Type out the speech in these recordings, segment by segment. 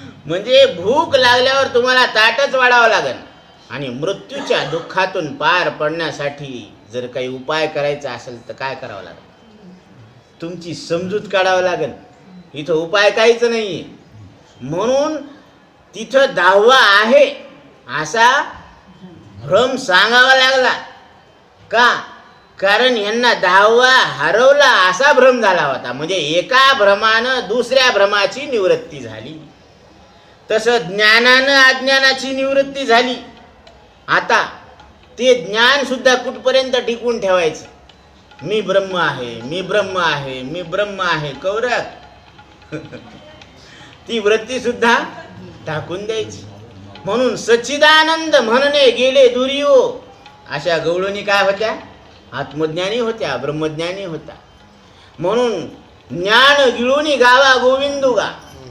म्हणजे भूक लागल्यावर तुम्हाला ताटच वाढावं लागेल. आणि मृत्यूच्या दुःखातून पार पडण्यासाठी जर काही उपाय करायचा असेल तर काय करावं लागेल? तुमची समजूत काढावं लागेल. इथं उपाय काहीच नाहीये. म्हणून तिथं 10वा आहे असा भ्रम सांगावा लागला. का? कारण यांना 10वा हरवला असा भ्रम झाला होता. म्हणजे एका भ्रमानं दुसऱ्या भ्रमाची निवृत्ती झाली. तसं ज्ञानानं अज्ञानाची निवृत्ती झाली. आता ते ज्ञान सुद्धा कुठपर्यंत टिकून ठेवायचं? मी ब्रह्म आहे, मी ब्रह्म आहे, मी ब्रह्म आहे कवरत ती वृत्ती सुद्धा टाकून द्यायची. म्हणून सच्चिदानंद म्हणणे गेले दुर्यो अशा गवळणी काय होत्या? आत्मज्ञानी होत्या, ब्रह्मज्ञानी होत्या. म्हणून ज्ञान गिळूनी गावा गोविंदुगा.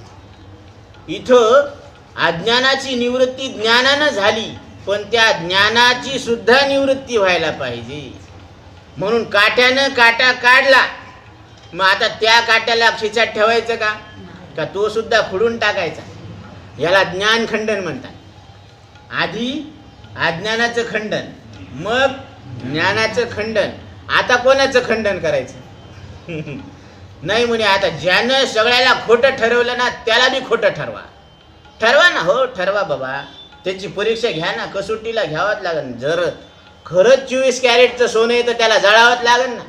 इथं अज्ञानाची निवृत्ती ज्ञानानं झाली, पण त्या ज्ञानाची सुद्धा निवृत्ती व्हायला पाहिजे. म्हणून काट्यानं काटा काढला, मग आता त्या काट्याला खिचात ठेवायचं का? का तो सुद्धा खुडून टाकायचा? याला ज्ञान खंडन म्हणतात. आधी अज्ञानाचं खंडन, मग ज्ञानाचं खंडन. आता कोणाचं खंडन करायचं? नाही म्हणे आता ज्यानं सगळ्याला खोटं ठरवलं ना त्याला बी खोटं ठरवा. ठरवा ना, हो ठरवा बाबा. त्याची परीक्षा घ्या ना, कसोटीला घ्यावंच लागेल. जर खरंच 24 कॅरेटचं सोनं आहे तर त्याला जळावंच लागेल ना.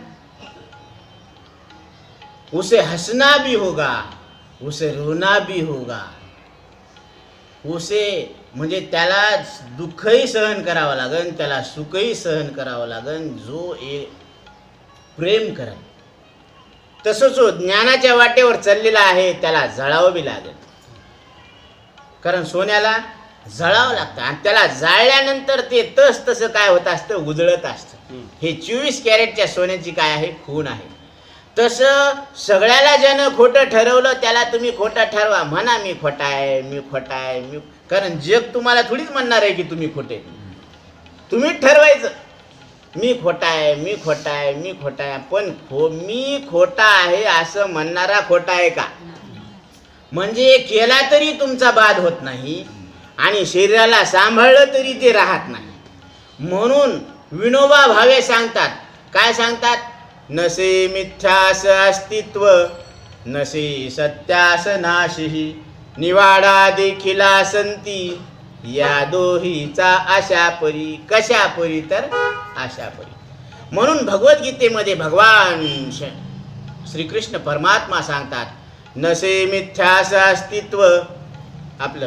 उसे हसना भी होगा, उसे रोना भी होगा. उसे म्हणजे त्याला दुःखही सहन करावं लागेल, त्याला सुखही सहन करावं लागेल. जो प्रेम करेल तसंच ज्ञानाच्या वाटेवर चाललेला आहे त्याला जळावं बी लागेल. कारण सोन्याला जळावं लागतं आणि त्याला जाळल्यानंतर ते तसं काय होत असतं? उजळत असतं. हे 24 कॅरेटच्या सोन्याची काय आहे? खूण आहे. तसं सगळ्याला ज्यानं खोटं ठरवलं त्याला तुम्ही खोटं ठरवा. म्हणा मी खोटा आहे, मी खोटा आहे, मी. कारण जग तुम्हाला थोडीच म्हणणार आहे की तुम्ही खोटे. तुम्हीच ठरवायचं मी खोटा आहे, मी खोटा आहे, मी खोटा आहे. पण मी खोटा आहे असं म्हणणारा खोटा आहे का? म्हणजे केला तरी तुमचा बाध होत नाही आणि शरीराला सांभाळलं तरी ते राहत नाही. म्हणून विनोबा भावे सांगतात. काय सांगतात? नसे मिथ्यास अस्तित्व, नसे सत्यास नाशी, निवाडा देखिला संती, या दोहीचा अशा परी. कशा परी? तर अशा परी. म्हणून भगवद्गीतेमध्ये भगवान श्रीकृष्ण परमात्मा सांगतात नसे मिथ्यास अस्तित्व. आपलं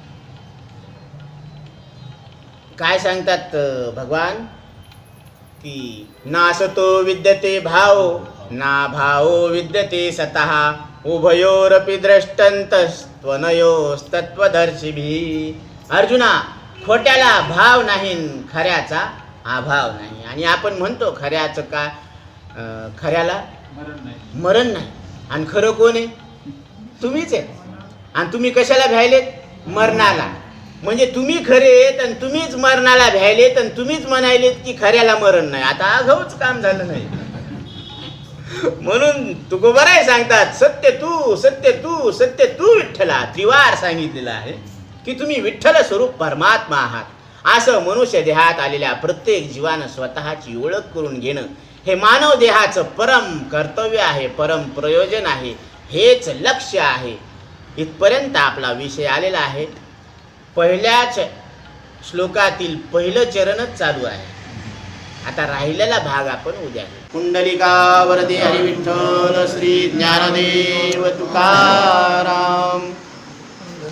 काय सांगतात भगवान? की नासतो विद्यते भाव, ना भावो विद्यते सतः, उभयोरपि द्रष्टंतस्त्वनयोस्तत्वदर्शिभिः. अर्जुना, खोट्याला भाव नाही, खऱ्याचा अभाव नाही. आणि आपण म्हणतो खऱ्याचं का? खऱ्याला मरण नाही. आणि खरं कोण आहे? तुम्हीच आहे. आणि तुम्ही कशाला भ्यायलेत? मरणाला. म्हणजे तुम्ही खरे आहेत आणि तुम्हीच मरणाला भ्यायलेत आणि तुम्हीच म्हणायलेत की खऱ्याला मरण नाही. आता आघाऊच काम झालं नाही. म्हणून तुकोबाराय सांगतात सत्य तू, सत्य तू, सत्य तू विठ्ठला. त्रिवार सांगितलेलं आहे की तुम्ही विठ्ठल स्वरूप परमात्मा आहात. असं मनुष्य देहात आलेल्या प्रत्येक जीवानं स्वतःची ओळख करून घेणं हे मानव देहाचं परम कर्तव्य आहे, परम प्रयोजन आहे, हेच लक्ष्य आहे. इथपर्यंत आपला विषय आलेला आहे. पहिल्याच श्लोकातील पहिलं चरणच चालू आहे. आता राहिलेला भाग आपण उद्या घेऊ. कुंडलिका वरदे हरी विठ्ठल श्री ज्ञानदेव तुकाराम.